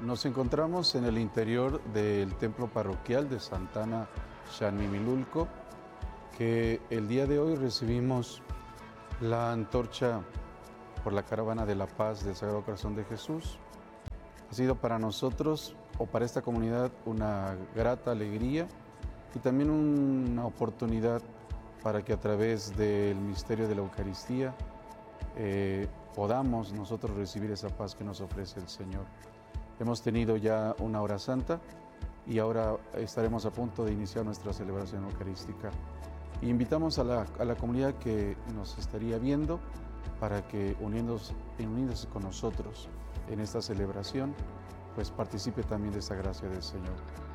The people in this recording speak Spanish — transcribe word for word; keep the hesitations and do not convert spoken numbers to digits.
Nos encontramos en el interior del templo parroquial de Santana Xanmimilulco, que el día de hoy recibimos la antorcha por la Caravana de la Paz del Sagrado Corazón de Jesús. Ha sido para nosotros o para esta comunidad una grata alegría y también una oportunidad para que a través del misterio de la Eucaristía eh, podamos nosotros recibir esa paz que nos ofrece el Señor. Hemos tenido ya una hora santa y ahora estaremos a punto de iniciar nuestra celebración eucarística. Y invitamos a la, a la comunidad que nos estaría viendo para que uniéndose, uniéndose con nosotros en esta celebración, pues participe también de esta gracia del Señor.